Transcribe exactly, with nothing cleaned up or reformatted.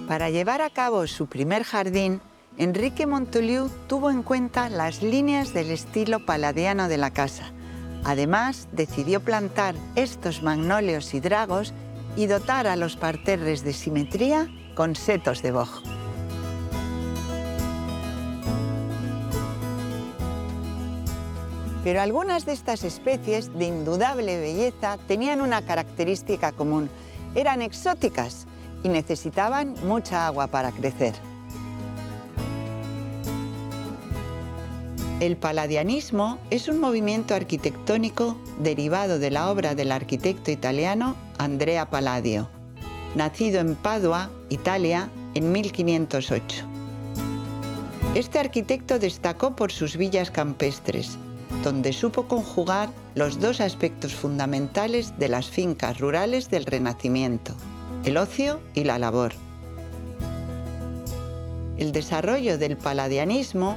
Para llevar a cabo su primer jardín, Enrique Montoliu tuvo en cuenta las líneas del estilo palladiano de la casa. Además, decidió plantar estos magnolios y dragos y dotar a los parterres de simetría con setos de boj. Pero algunas de estas especies de indudable belleza tenían una característica común: eran exóticas y necesitaban mucha agua para crecer. El palladianismo es un movimiento arquitectónico derivado de la obra del arquitecto italiano Andrea Palladio, nacido en Padua, Italia, en mil quinientos ocho. Este arquitecto destacó por sus villas campestres, donde supo conjugar los dos aspectos fundamentales de las fincas rurales del Renacimiento: el ocio y la labor. El desarrollo del palladianismo